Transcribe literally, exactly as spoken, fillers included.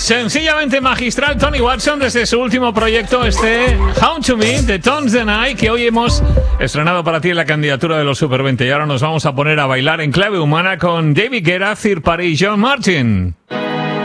Sencillamente magistral Tony Watson desde su último proyecto, este How to Me de Tones the Night, que hoy hemos estrenado para ti en la candidatura de los Super veinte. Y ahora nos vamos a poner a bailar en clave humana con David Guetta, Third Party y John Martin.